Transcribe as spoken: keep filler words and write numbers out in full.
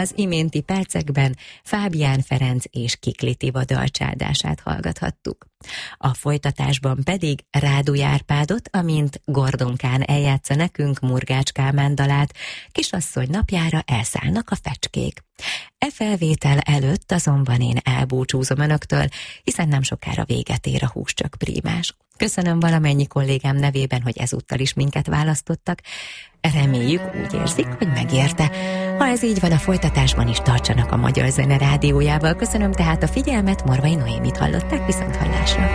Az iménti percekben Fábián Ferenc és Kikli Tiva dalcsáldását hallgathattuk. A folytatásban pedig Rádúj Árpádot, amint Gordon Kán eljátsza nekünk Murgács Kálmán dalát, Kisasszony napjára elszállnak a fecskék. E felvétel előtt azonban én elbúcsúzom önöktől, hiszen nem sokára véget ér a Húscsök prímás. Köszönöm valamennyi kollégám nevében, hogy ezúttal is minket választottak. Reméljük, úgy érzik, hogy megérte. Ha ez így van, a folytatásban is tartsanak a Magyar Zene rádiójával. Köszönöm tehát a figyelmet, Morvai Noémit hallották, viszont hallásra.